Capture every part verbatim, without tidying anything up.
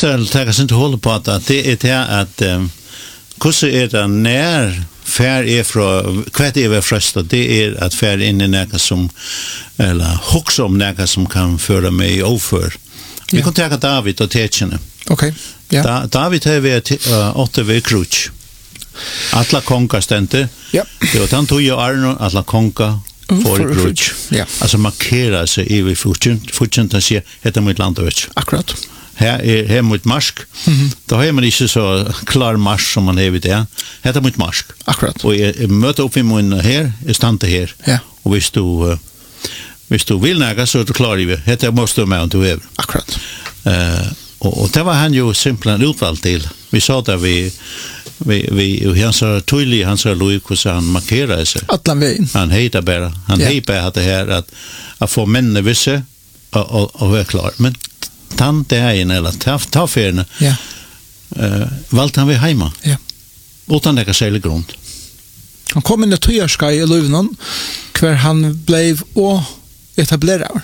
först jag tänker inte hålla på att det är det att hur är det när fär är från kvart är väl första det är att fär in i något som eller huxa om något som kan föra mig över. Vi kan ta David och Tetchene. Okej. Ja. Da, David har vi uh, åtta vid krutsch. Alla konka stände. Ja. Det var tant och Arno alla konka för krutsch. Ja. Alltså markera sig i vid futchen, futchen att se heter mot landet. Akkurat. Här är här mot mask. Mm-hmm. Då har man inte så klar mask som man har vid det. Heter mot mask. Akkurat. Och jag möter upp i mun här, är stande här. Ja. Och visst du uh, visst du vill näga så du klarar det. Heter måste du med om du är. Akkurat. Eh Och, och det var han ju simpelthen utvald till. Vi sa det vi vi vi han sa tydligt han sa Louis hur han markerade sig. Atlan vägen. Han heter bara han yeah. heter bara det här att att få männe visse och och och vara klar. Men tant det är en eller taff tafferne. Ja. Eh valt han vi hemma. Ja. Utan det kan grund. Han kom in i Tøyarska i Lövnon kvar han blev och etablerad.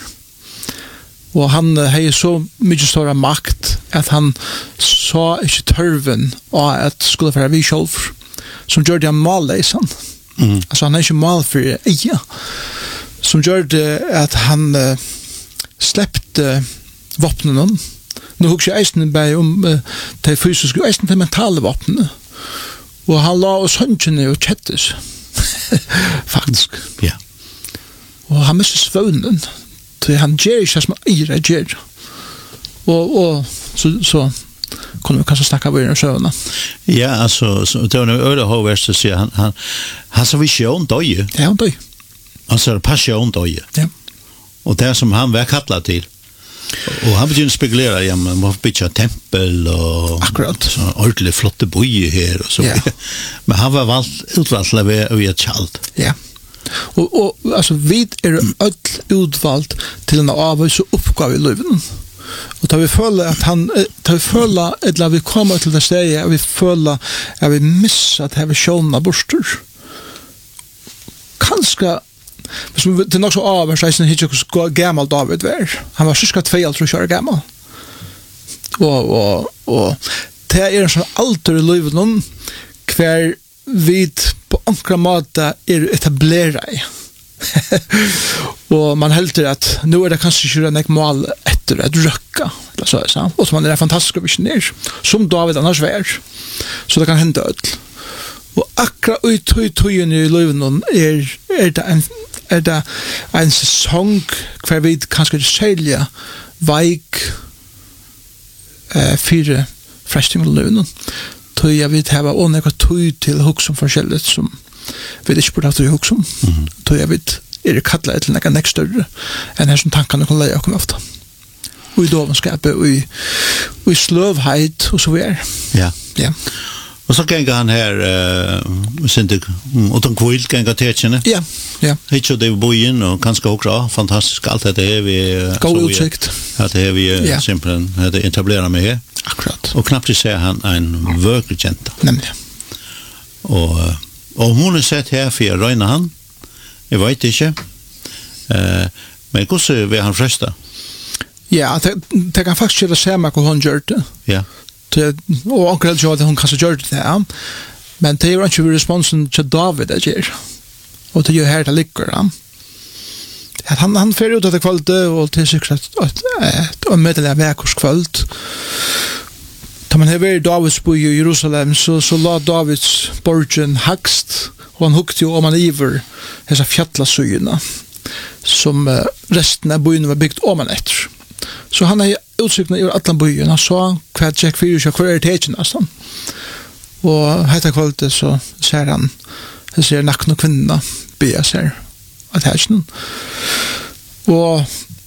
Og han har så mye større makt at han sa ikke tørven og at skulle være vi selv som gjør det han malleisen. Mm. Altså han er ikke mal for eia. Som gjør det at han uh, släppte våpnene. Nå husker jeg eisen bare om uh, de fysiske og eisen de mentale våpnene. Og han la oss håndkjene og kjettes. Faktisk. Ja. Yeah. Og han mistet svøvnen. Så han ger ikke som Ira ger. Og, og så, så kunne vi kanskje snakke over i sjøvene. Ja, altså, så, det var noe øde hovverst å si, han, han, hans vision døye. Ja, han døye. Hans passion døye. Ja. Og det som han var kattlet til. Og han begynte å spekulere, ja, man må bygge tempel og akkurat. Så ordentlig flotte bøye her og så. Ja. Men han var valgt, utvalgt til å være et kjald. Ja. Og, og altså, vi er ødel utvalgt til en avvis og oppgave i livet. Og da vi føler at han, da vi føler at vi kommer til det stedet, og vi føler at vi misser at vi sjåner borster. Kanskje, det er nok så avvis, jeg synes ikke hvor gammel David var. Han var syska tvei, jeg tror ikke var gammel. Og, og, og det er en sånn alder i livet noen, hver vid på ankra måte er etableret i. Og man helter at nå er det kanskje ikke en mål etter et røkka, så jeg sa. Og så man er fantastisk visionær, som David annars var. Så det kan hende ødel. Og akkurat ut i tøyen i livet er, er det en, er det en sesong hver vi kanskje selger veik eh, fire frestning i livet. Tøy jeg vil ha og nekka tøy til huksom forskjellet som vi ikke burde ha tøy huksom. Tøy jeg vil er kattla til nekka nekk større enn her som tankene kan leie okkom ofta. Og i dovenskapet, og i, og i sløvheit, og så vi er. Ja. Ja. Og så ganger han her, uh, sindig, utan kvill, ganger Tetchene. Ja, ja. Hitcho det i bojen, og kanskje også, fantastisk, alt dette er vi... God utsikt. At det er vi ja. Simpelthen, det etablerer meg her. Akkurat. Og knappt ser han en virkelig jenta. Nemlig. Og, og hun er sett her for å røyne han. Jeg vet ikke. Uh, men hvordan vil han fresta? Ja, det, det kan faktisk ikke se meg hva hun gjør det. Ja. Og akkurat så at hun kanskje gjør det ja. Men det er ikke responsen til David det gjør. Og det gjør her det ligger ja. At han, han fer ut etter kvöldet og til sikkert et medelig av vekkors kvöld. Da man har vært Davids by i Jerusalem så, så la Davids borgen hakst og han hukte jo om han iver hessa fjallasøyene som resten av byen var bygd om han etter. Så han har utsikten i alle byen han så hva Jack Fyrish og hva er det ikke nesten. Og etter kvöldet så ser han han ser nakken og kvinnerne bya ser at det er ikke noen. Og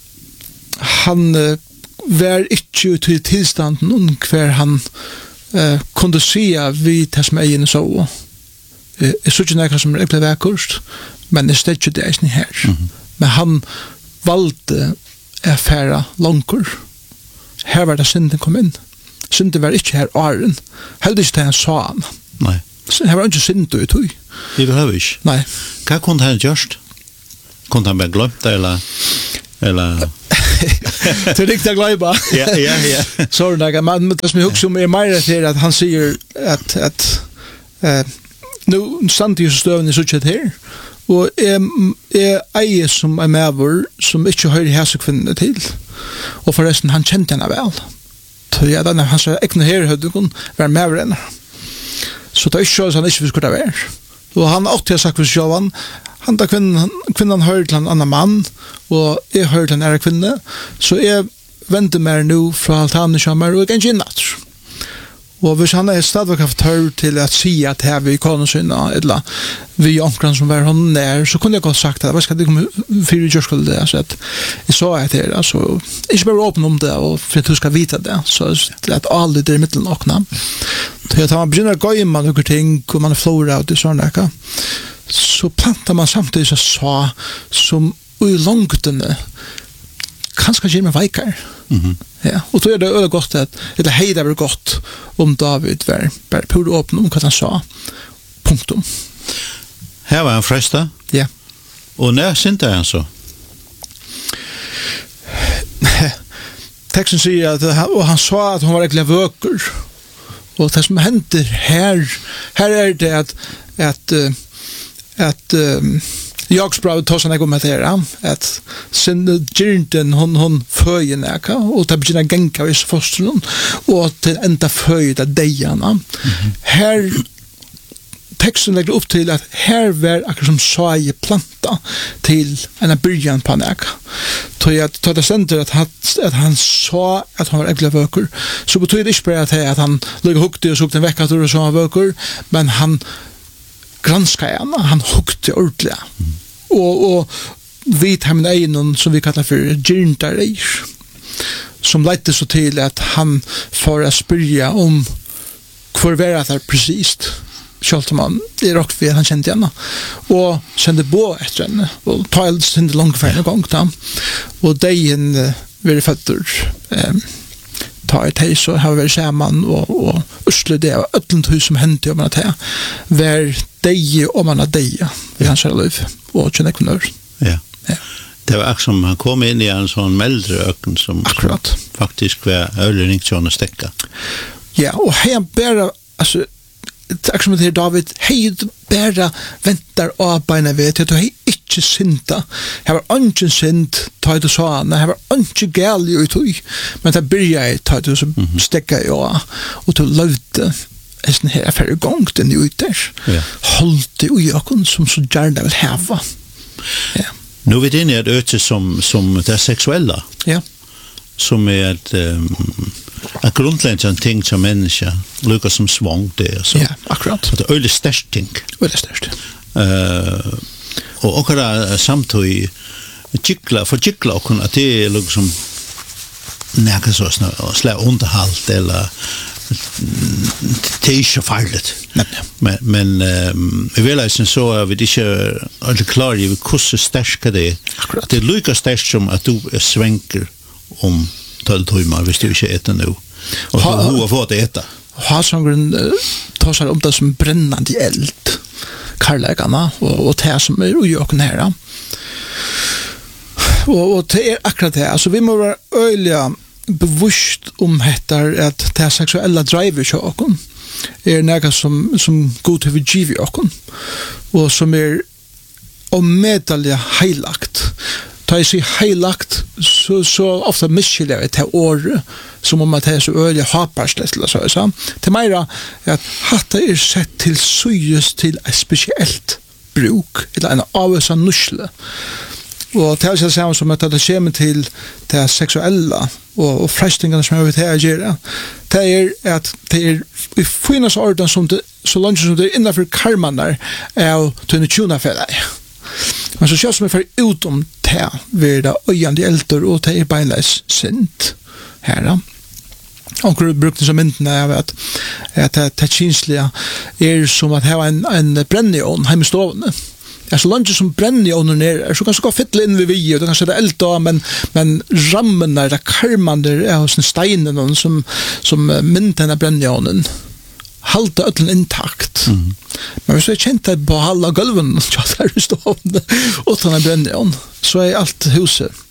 han uh, var ikke ute i tilstanden om hver han uh, kunne si vi til som egen så. Uh, jeg så ikke noe som er egentlig vekkurst, men jeg stedde ikke det eisen her. Mm-hmm. Men han valgte å fære langer. Her var det synden kom inn. Synden var ikke her åren. Heldig ikke det han sa han. Nei. Her var ikke synden ut. Det behøver ikke. Nei. Hva kunne han gjørst? Kunde han bare glömt det eller eller Det är riktigt glöjba. Ja, ja, ja. Så det men det som jag också är mer till att han säger att att eh nu samtidigt står det så att här och är är ei som är med som inte har det här så kvinnan till. Och förresten han kände henne väl. Så ja, den han så egna här hade hon var med henne. Så det är så han inte skulle vara. Och han åt jag sagt för självan han där kvinnan kvinnan hörde till en annan man och jag hörde en annan kvinna så jag väntar mer nu från altanen som är och kan inte natt. Och hvis han är stadigt haft hört till att säga att här vi kan synna eller vi ankran som var hon där så kunde jag ha sagt att vad ska det komma för just skulle det så att jag sa att det alltså inte bara öppna om det och för att du ska veta det så att alla det i mitten och namn. Så att man börjar gå in man några ting och man flora ut i såna där så plantar man samtidigt så så som i långtene kanske ge mig vikar. Mhm. Ja, och då är det öde gott att det hejda var gott om David var bara på öppna om vad han sa. Punktum. Här var han fresta. Ja. Och när synte han så? Texten säger att och han sa att hon var äckliga vöker. Och det som händer här här är det att att att um, jag sprang ta såna gå med det att sen gyrnden hon hon föje näka och ta börja gänka vis förstun och till ända föjda dejarna. Mm-hmm. Här texten lägger upp till att här var akkurat som såje planta till en början på näka. Så jag tar det center att han att han sa att han var äckliga vöker så betyder det inte bara att att han låg hukte och såg den vecka och så vöker men han granska henne, han hukte ordentligt. Mm. Och, och vi tar med egen som vi kallar för gyrntareir som ledde så till att han får att spyrja om hur var det precis självt man är rock för han kände henne och kände bo efter henne och talade sin långt för en gång då och det en very fattur ehm ta ett hej så har vi samman och och usle det och öllent hus som hände om att här var det om man hade det vi han själv liv och känna kunnar ja ja det var också som han kom in i en sån meldröken som, som faktiskt var överligt att stäcka ja och han bara alltså tack som det David hej bara väntar och beina vet att hej inte synta har var inte synt ta det så han har inte gal ju tog men det börjar ta det så stäcka ja och till lute är den här för gång den ut där ja hållt det ju jag som så gärna vill ha ja nu vet ni att öte som som det sexuella ja som är ett um, en grundläggande ting som människa lukar som svång det så ja akkurat det är öle störst ting öle störst eh och också samtidigt cykla för cykla och kunna det liksom näka så snö och slä underhåll eller det är ju farligt men men vi vill alltså så vi det är inte klar ju hur störst det är det lukar störst som att du svänker om tolv timmar hvis du ikke äter nu. Och hur har fått äta? Hasangren tar sig om det som brännande eld. Karlägarna och, och det som är ojöken här. Och, och det är akkurat det. Alltså vi må vara öliga bevisst om detta att det sexuella driver till oss är något som, som god till vi giver oss och som är omedalja heilagt. Ta i sig heilagt så, så ofta misskiljer vi till år som om att det är så öliga haparslet eller så. så. Till mig då är att hatta är sett till syes till ett speciellt bruk eller en avösa nusle. Och det är samma som att det kommer till det sexuella och, och frestingarna som jag vet här göra. Det är att det är i finnas orden som det, så långt som det är innanför karman där är till en tjuna för dig. Men så känns det för utom det vid det öjande äldre och det är beinleis sint här då. Och det brukar som inte när jag vet att det, det känsliga är som att ha en, en brännjån hemma i stående. Alltså lunch som bränner under ner så kanske gå fylla in vid vi och det kanske det elda men men rammen där karman där är hos en steinen som som mynten bränner halta ödlen intakt. Mm. Men hvis du er kjent deg på halva gulven så er det stående utan en brennjån så är allt huset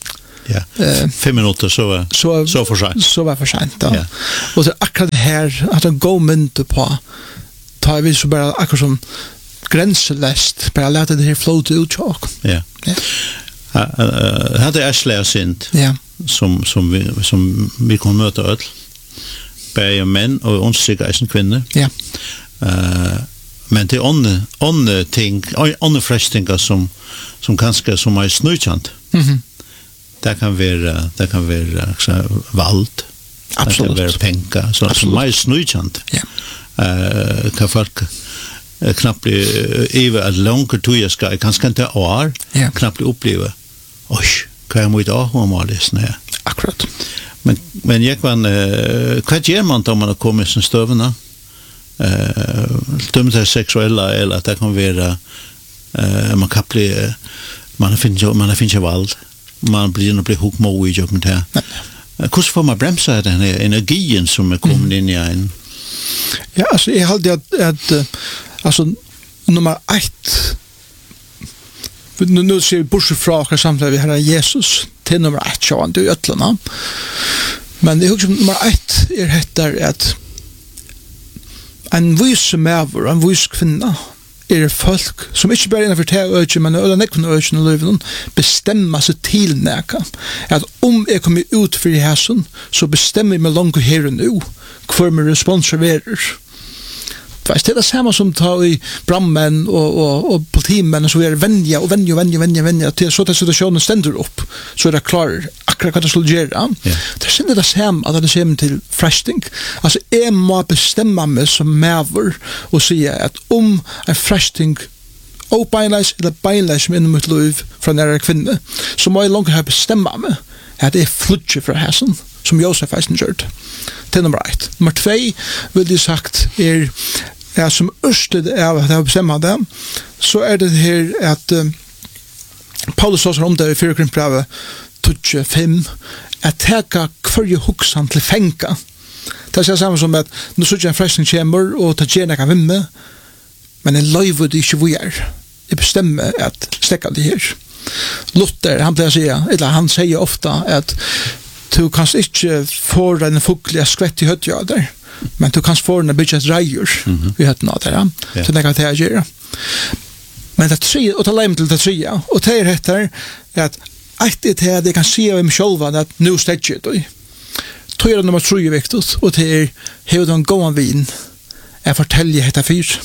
Ja. Uh, Fem minuter så var så, så för sent. Så var för sent. Ja. Ja. Och så akkurat här att en go minute på tar vi så bara akkurat som gränslöst bara låta det här float ut chock. Ja. Ja. Uh, uh, hade Ashley sent. Ja. Som som vi som vi kan möta öll. Bäja män och onsiga kvinnor. Ja. Uh, men det är on on ting on fresh thing som som kanske som är snöjant. Mhm. Det kan vara det kan vara så vald. Absolut. Det kan vara pengar så som är snöjant. Ja. Eh kan folk uh, knappt över att långa tog ska kanske inte år ja. knappt uppleva. Oj, kan jag inte ha om det snä. Akkurat. Men men jag kan uh, vad gör man då man har kommit sen stövna? Eh dömt är sexuella eller att det kan vara eh man kan bli man finner man finner vald. Man blir nog bli hukmo i jocken där. Hur får man bromsa den här energin som är kommit in i en? Ja, alltså jag hade att att alltså nummer ett nu nu ser vi bort från samtidigt vi har Jesus till nummer ett så han du ötlarna. Men det är också nummer ett är heter att en vis maver, en vis kvinna er folk som ikke bare innenfor te øyne, men øyne nekvene øyne i livet, bestemmer seg til næka. At om jeg kommer ut for i hæsen, så bestemmer jeg meg langt her og nå, hvor min respons verer. Det er det samme som tar i brandmenn og, og, og politimenn, så er det vennja og vennja og vennja og vennja, vennja, til så til situasjonen stender opp, så er det klar akkurat hva det skulle gjøre. Ja. Det er ikke det samme at det kommer til fresting. Altså, jeg må bestemme meg som maver og si at om en fresting og beinleis eller beinleis som innom mitt liv fra nære kvinne, så må jeg langt her bestemme meg at det er flutje fra hæsen, som Josef eisen gjør. Til nummer ett. Nummer två vil jeg sagt er ja, som ørsted av at jeg bestemmer det, så er det her at uh, Paulus også om det i fire krimpbrevet tutje fem, at teka kvarje huksan til fenka. Det er samme som at nå så en frelsning kommer, og ta gjerne kan vimme, men en løyve det ikke vi er. Jeg bestemmer at stekka det her. Luther, han pleier å si, eller han sier ofta at du kan ikke få en fuglig skvett i høttjader, men du kan få en bygge et reier i høttene av det, så det kan jeg gjøre. Men det tre, og ta leim til det tre, og det er etter at ett är det jag kan se av mig själv att nu stäcker det. Tror jag nummer tre är viktigt och det är hur de går an vin. Jag fortäljer detta fyr.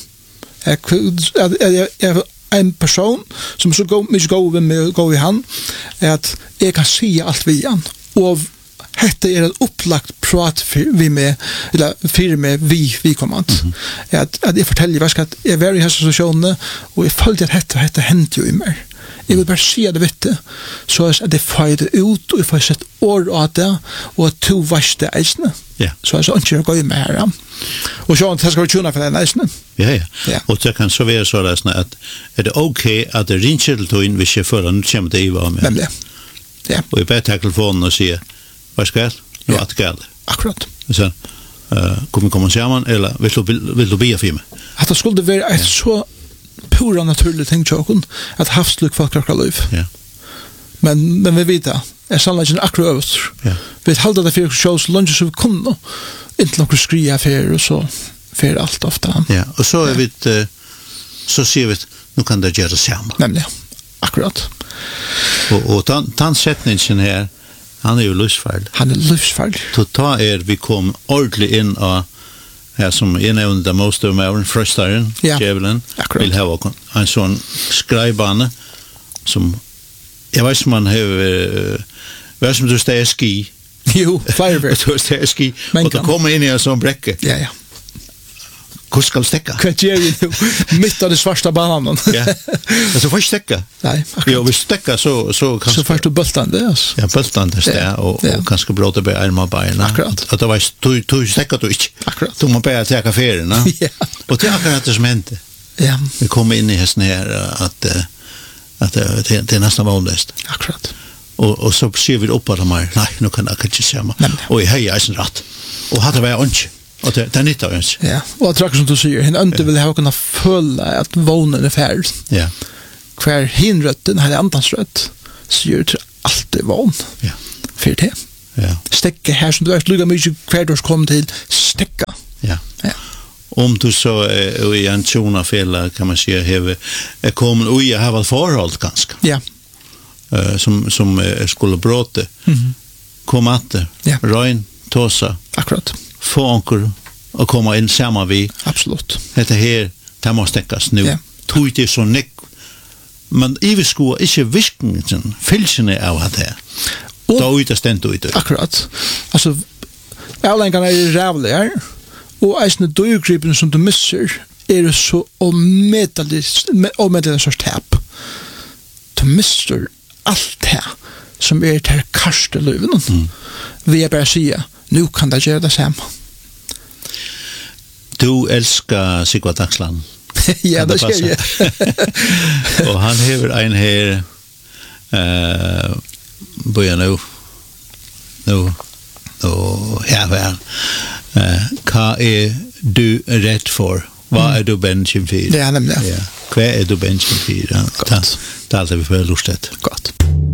Jag en person som så går mycket gå med gå i hand att jag kan se allt vi an och hette är ett upplagt prat för vi med eller för med vi vi kommer att mm -hmm. att att jag fortäljer vad ska att är very här situationen och jag följde att hette hette hänt ju i mig. Jeg vil bare si det, vet du, så at det feider ut, og jeg får sett år av det, og at to verste eisene. Ja. Så jeg så ønsker å gå inn med her. Ja. Og så det skal være tjuna for den eisene. Ja, ja, ja. Og det kan så være så at er det ok at det rinner til inn hvis jeg føler, nå kommer det i hva med. Nemlig. Ja. Og jeg bare tar telefonen og sier, hva skal jeg? Nå er det galt. Akkurat. Så, uh, kan vi komme sammen, eller vil du, vil du bia for meg? At det skulle være et så pura naturligt ting tjocken att havsluk folk akkurat liv. Ja. Men men vi vet det. Är sannolikt akkurat över. Ja. Vi håller det för shows lunches vi kunde inte några skria för och så för allt ofta. Ja, och så är vi uh, så ser vi nu kan det göra samma. Nämligen. Akkurat. Och och tant tant sättningen här han är ju livsfarlig. Han är livsfarlig. Totalt är vi kom ordentligt in och här som en av de most of my frustration Javelin vill ha en sån skrivbana som jag vet man har vad som du ställer ski jo firework du ställer ski och då kommer in i en sån bräcke ja ja hur ska du stäcka kvarter mitt av det svarta banan ja alltså får stäcka nej jo vi stäcka så så kan så först du bultan det alltså ja bultan det där och och kanske bråta på armar benen att det var du du stäcka du inte akkurat du måste bara ta kaffe va ja och det är akkurat det som hände ja vi kommer in i hästen här att att det det är nästan vanligast akkurat och och så ser vi upp på det mer nej nu kan jag inte se mer och i höja är rätt och hade vi inte och det det nyttar ens. Ja, och jag tror som du säger, en ante vill ha kunna följa att vånen är färd. Ja. Kvar hinrötten hade antansrött. Så gör alltid vån. Ja. För det. Ja. Stekka här som du är lika mycket kvärdors kom till stekka. Ja. Ja. Om du så är i en tjona fälla kan man säga have är kommer och jag har varit förhåll ganska. Ja. Uh, som som uh, skulle bråte. Mhm. Kom att Ja. Röin tosa. Akkurat. Få onkel och komma in samma vi. Absolut. Detta här det måste stäckas nu. Ja. Tog det så nick. Men i vi skulle inte visken fälsene av det här. Och- Då ut ständ ut. Akkurat. Alltså avlängarna är rävliga och eisne døygripen som du missar är det så omedelligt omedelligt sorts tap. Du missar allt det här som är det här karstelöven. Mm. Vi är bara säga, nu kan det göra det samma. Du älskar Sigvard Dagsland. Ja, Kan det det ser jag. Och han har en här eh börjar nu nu och här var eh vad är du rädd för? Vad är du bensin för? Ja, nämligen. Ja. Vad är du bensin för? Ja. Gott. Det är vi för lustigt. Gott.